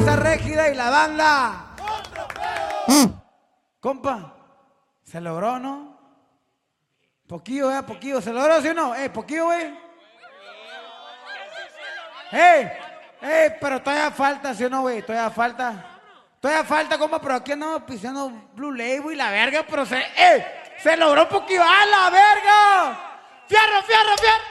Mesa Régida y la banda. Compa, se logró, ¿no? Poquillo, poquillo. ¿Se logró, sí o no? Poquillo, güey. Pero todavía falta, ¿sí o no, güey? Todavía falta, compa, pero aquí andamos pisando Blue Label y la verga, pero se logró poquillo. ¡A la verga! ¡Fierro, fierro, fierro!